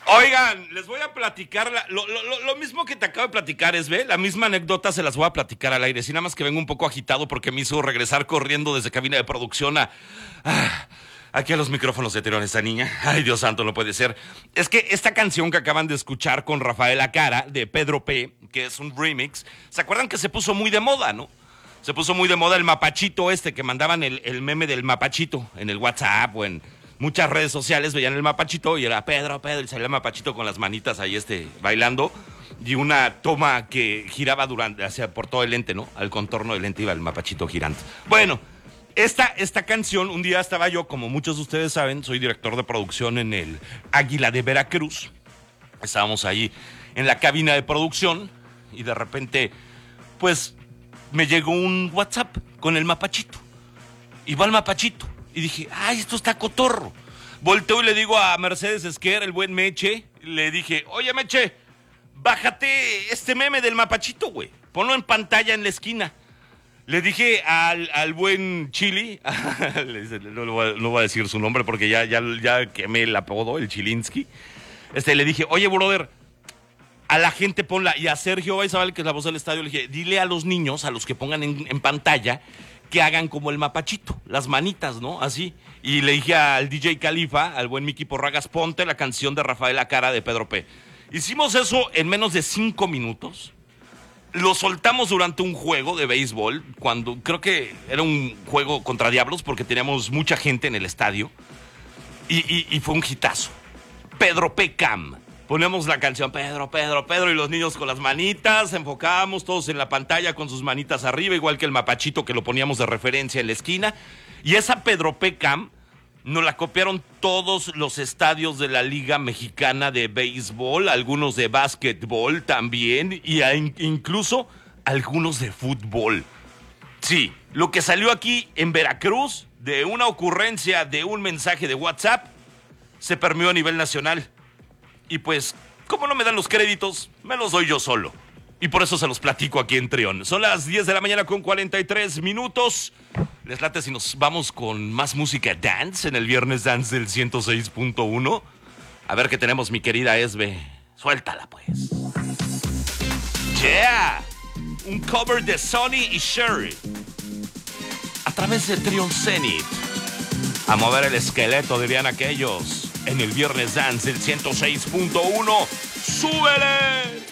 Oigan, les voy a platicar lo mismo que te acabo de platicar, la misma anécdota se las voy a platicar al aire. Sí, nada más que vengo un poco agitado porque me hizo regresar corriendo desde cabina de producción aquí a los micrófonos de Tirón esta niña. Ay, Dios santo, no puede ser. Es que esta canción que acaban de escuchar con Rafael Acara, de Pedro P., que es un remix, ¿se acuerdan que se puso muy de moda, no? Se puso muy de moda el mapachito que mandaban el meme del mapachito en el WhatsApp o en muchas redes sociales, veían el mapachito y era Pedro, y salía el mapachito con las manitas ahí bailando y una toma que giraba por todo el lente, ¿no? Al contorno del lente iba el mapachito girando. Bueno, esta canción, un día estaba yo, como muchos de ustedes saben, soy director de producción en el Águila de Veracruz. Estábamos ahí en la cabina de producción y de repente, pues, me llegó un WhatsApp con el mapachito. Y va el mapachito. Y dije, ay, esto está cotorro. Volteo y le digo a Mercedes Esquer, el buen Meche, le dije, oye, Meche, bájate este meme del mapachito, güey. Ponlo en pantalla en la esquina. Le dije al buen Chili, no voy a decir su nombre porque ya quemé el apodo, el Chilinsky. Le dije, oye, brother, a la gente ponla. Y a Sergio Baizabal, que es la voz del estadio, le dije, dile a los niños, a los que pongan en pantalla, que hagan como el mapachito, las manitas, ¿no? Así. Y le dije al DJ Califa, al buen Miki Porragas, ponte la canción de Rafael Acara de Pedro P. Hicimos eso en menos de 5 minutos. Lo soltamos durante un juego de béisbol, cuando creo que era un juego contra Diablos, porque teníamos mucha gente en el estadio. Y fue un hitazo. Pedro P. Cam. Ponemos la canción Pedro, y los niños con las manitas, enfocábamos todos en la pantalla con sus manitas arriba, igual que el mapachito que lo poníamos de referencia en la esquina. Y esa Pedro P. Cam nos la copiaron todos los estadios de la Liga Mexicana de Béisbol, algunos de básquetbol también, y incluso algunos de fútbol. Sí, lo que salió aquí en Veracruz, de una ocurrencia, de un mensaje de WhatsApp, se permeó a nivel nacional. Y pues, como no me dan los créditos, me los doy yo solo. Y por eso se los platico aquí en Trión. Son las 10 de la mañana con 43 minutos. ¿Les late si nos vamos con más música dance en el Viernes Dance del 106.1? A ver qué tenemos, mi querida Esbe. Suéltala, pues. ¡Yeah! Un cover de Sonny y Sherry. A través de Trión Zenith. A mover el esqueleto, dirían aquellos. En el Viernes Dance del 106.1. ¡Súbele!